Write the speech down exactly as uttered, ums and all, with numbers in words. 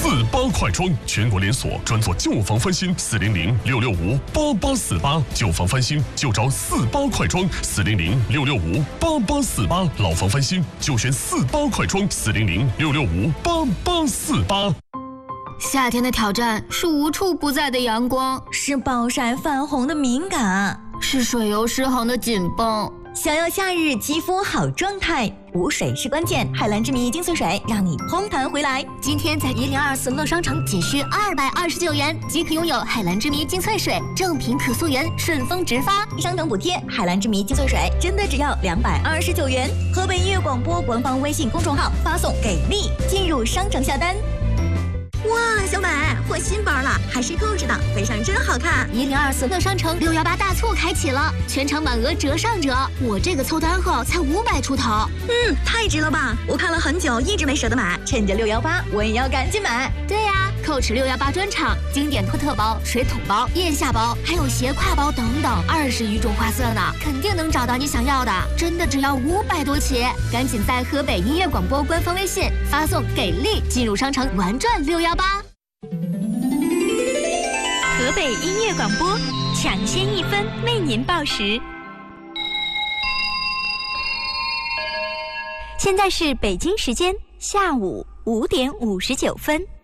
八快装，全国连锁，专做旧房翻新，四零零六六五八八四八，旧房翻新就找四八快装，四零零六六五八八四八，老房翻新就选四八快装，四零零六六五八八四八。 夏天的挑战是无处不在的阳光， 是暴晒泛红的敏感， 是水油失衡的紧绷。 想要夏日肌肤好状态，补水是关键。海蓝之谜精粹水让你嘭弹回来。 今天在一零二四乐商城仅需二百二十九元即可拥有海蓝之谜精粹水，正品可溯源，顺丰直发， 商城补贴。海蓝之谜精粹水真的只要两百二十九元。河北音乐广播官方微信公众号发送给力进入商城下单。哇，小美换新包了，还是购置的，背上真好看。 一零二四乐商城六幺八大促开启了，全场满额折上折，我这个凑单后才五百出头。 嗯，太值了吧！我看了很久，一直没舍得买，趁着六幺八，我也要赶紧买。 对呀、啊，蔻驰六幺八专场，经典托特包、水桶包、腋下包，还有斜挎包等等，二十余种花色呢，肯定能找到你想要的。真的只要五百多起，赶紧在河北音乐广播官方微信发送“给力”进入商城玩转六幺八。 河北音乐广播，抢先一分为您报时。现在是北京时间下午五点五十九分。